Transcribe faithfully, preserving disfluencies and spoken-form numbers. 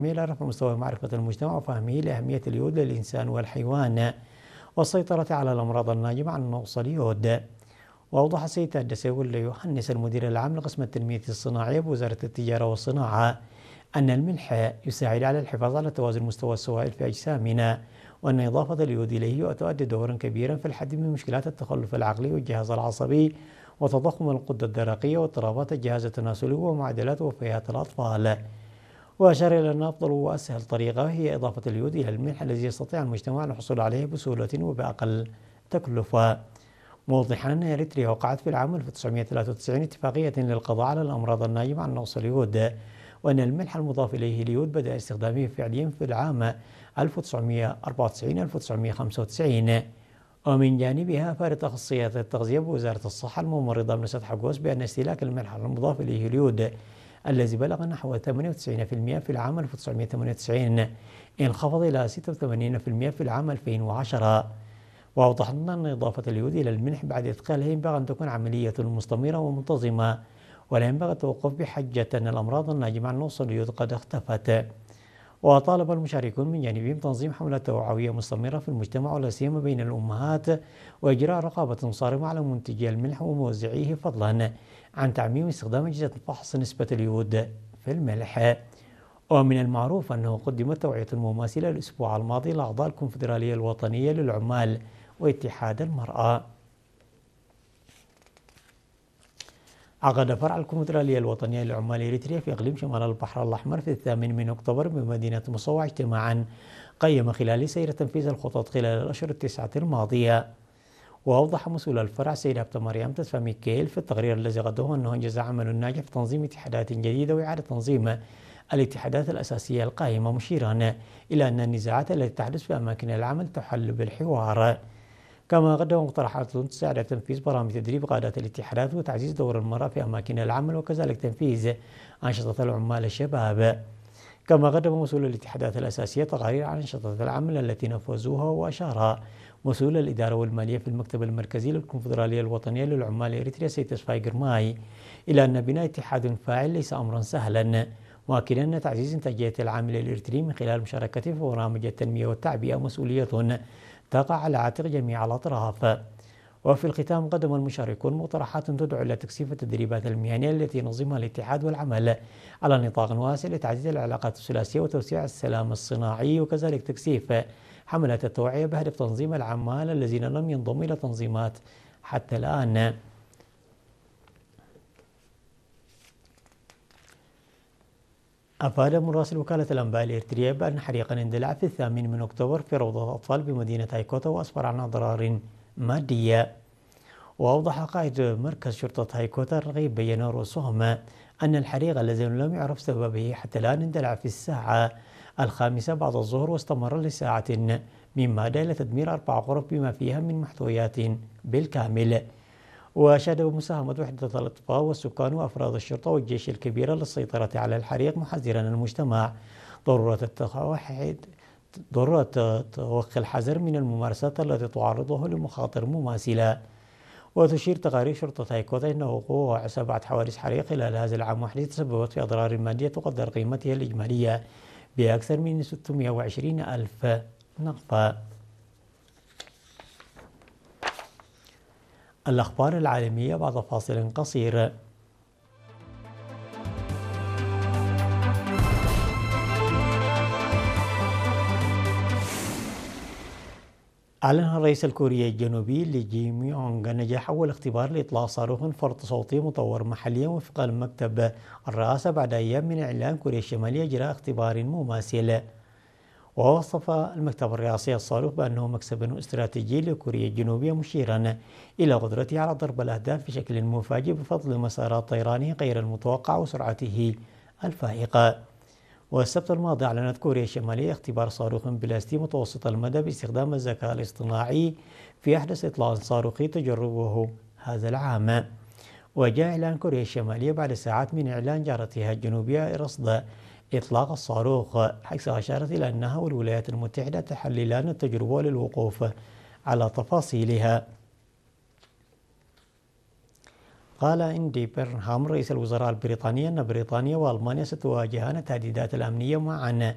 إلى رفع مستوى معرفة المجتمع وفهمه لأهمية اليود للإنسان والحيوان والسيطرة على الأمراض الناجمة عن نقص اليود. وأوضح السيد الدسوي يوحنس المدير العام لقسم التنمية الصناعية بوزارة التجارة والصناعة أن الملح يساعد على الحفاظ على توازن مستوى السوائل في أجسامنا، وأن إضافة اليود إليه تؤدي دورا كبيرا في الحد من مشكلات التخلف العقلي والجهاز العصبي وتضخم الغدة الدرقية واضطرابات الجهاز التناسلي ومعدلات وفيات الأطفال. وأشار إلى أن أفضل وأسهل طريقة هي إضافة اليود إلى الملح الذي يستطيع المجتمع الحصول عليه بسهولة وبأقل تكلفة، موضحا أن إريتريا وقعت في العام ألف وتسعمائة وثلاثة وتسعين اتفاقية للقضاء على الأمراض الناجمة عن نقص اليود، وأن الملح المضاف إليه اليود بدأ استخدامه فعليا في العام ألف وتسعمائة وأربعة وتسعين ألف وتسعمائة وخمسة وتسعين. ومن جانبها أفادت أخصائية التغذية بوزارة الصحة الممرضة بنسة حقوس بأن استهلاك الملح المضاف إليه اليود الذي بلغ نحو ثمانية وتسعين بالمئة في العام ألف وتسعمائة وثمانية وتسعين انخفض إلى ستة وثمانين بالمئة في العام ألفين وعشرة. وأوضحنا أن إضافة اليود إلى الملح بعد إدخاله ينبغي أن تكون عملية مستمرة ومنتظمة، ولا ينبغي التوقف بحجة أن الأمراض الناجمة عن نقص اليود قد اختفت. وطالب المشاركون من جانبهم تنظيم حملة توعوية مستمرة في المجتمع ولا سيما بين الأمهات، وإجراء رقابة صارمة على منتجي الملح وموزعيه، فضلا عن تعميم استخدام أجهزة فحص نسبة اليود في الملح. ومن المعروف أنه قدمت توعية مماثلة الأسبوع الماضي لأعضاء الكونفدرالية الوطنية للعمال واتحاد المرأة. عقد فرع الكونفدرالية الوطنية للعمال إريتريا في إقليم شمال البحر الأحمر في الثامن من أكتوبر بمدينة مصوع اجتماعا قيم خلال سير تنفيذ الخطط خلال الأشهر التسعة الماضية. وأوضح مسؤول الفرع سيد عبد مريم تدفع ميكيل في التقرير الذي قدمه أنه أنجز عمل ناجح في تنظيم اتحادات جديدة وإعادة تنظيم الاتحادات الأساسية القائمة، مشيرا إلى أن النزاعات التي تحدث في أماكن العمل تحل بالحوار. كما قدم مقترحات تساعد على تنفيذ برامج تدريب قادة الاتحادات وتعزيز دور المرأة في أماكن العمل، وكذلك تنفيذ أنشطة العمال الشباب. كما قدم مسؤول الاتحادات الأساسية تقارير عن أنشطة العمل التي نفذوها. وأشار مسؤول الإدارة والمالية في المكتب المركزي للكونفدرالية الوطنية للعمال إريتريا سيد تسفاي قرماي إلى أن بناء اتحاد فاعل ليس أمرا سهلا، مؤكدا أن تعزيز إنتاجية العامل الإريتري من خلال مشاركته في برامج التنمية والتعبئة مسؤولية تقع على عاتق جميع الأطراف. وفي الختام قدم المشاركون مقترحات تدعو إلى تكثيف التدريبات المهنية التي ينظمها الاتحاد والعمل على نطاق واسع لتعزيز العلاقات الثلاثية وتوسيع السلام الصناعي، وكذلك تكثيف حملات التوعية بهدف تنظيم العمال الذين لم ينضموا إلى تنظيمات حتى الآن. أفاد مراسل وكالة الأنباء الإريترية بأن حريقا اندلع في الثامن من أكتوبر في روضة أطفال بمدينة هايكوتا وأسفر عن أضرار مادية. وأوضح قائد مركز شرطة هايكوتا الرغيب بين رؤوسهم أن الحريق الذي لم يعرف سببه حتى الآن اندلع في الساعة الخامسة بعد الظهر واستمر لساعة، مما أدى إلى تدمير أربع غرف بما فيها من محتويات بالكامل. وأشاد بمساهمة وحدة الأطفاء والسكان وأفراد الشرطة والجيش الكبير للسيطرة على الحريق، محذرا المجتمع ضرورة التوحيد ضرورة توخي الحذر من الممارسات التي تعرضه لمخاطر مماثلة. وتشير تقارير شرطة هايكوتا أنه وقوع سبعة حوادث حريق خلال هذا العام وحده تسببت في أضرار مادية تقدر قيمتها الإجمالية بأكثر من ستمائة وعشرين ألف نقفة. الأخبار العالمية بعد فاصل قصير. أعلن الرئيس الكوري الجنوبي لي جيم يونغ نجاح أول اختبار لإطلاق صاروخ فرط صوتي مطور محليا وفق مكتب الرئاسة بعد أيام من إعلان كوريا الشمالية إجراء اختبار مماثل. ووصف المكتب الرئاسي الصاروخ بأنه مكسب استراتيجي لكوريا الجنوبية، مشيرا إلى قدرته على ضرب الأهداف بشكل مفاجئ بفضل مسارات طيرانه غير المتوقعة وسرعته الفائقة. والسبت الماضي أعلنت كوريا الشمالية اختبار صاروخ بلاستي متوسط المدى باستخدام الذكاء الاصطناعي في أحدث إطلاق صاروخي تجربه هذا العام. وجاء إعلان كوريا الشمالية بعد ساعات من إعلان جارتها الجنوبية رصد إطلاق الصاروخ، حيث أشارت إلى أنها والولايات المتحدة تحللان التجربة للوقوف على تفاصيلها. قال إندي بيرنهام رئيس الوزراء البريطاني أن بريطانيا وألمانيا ستواجهان التهديدات الأمنية معا